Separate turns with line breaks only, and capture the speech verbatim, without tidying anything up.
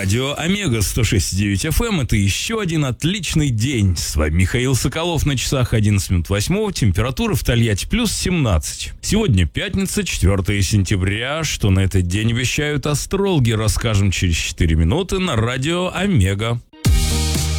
Радио Омега сто шесть и девять эф эм. Это еще один отличный день. С вами Михаил Соколов, на часах одиннадцать минут восьмого. Температура в Тольятти плюс семнадцать. Сегодня пятница, четвёртое сентября. Что на этот день вещают астрологи, расскажем через четыре минуты на Радио Омега.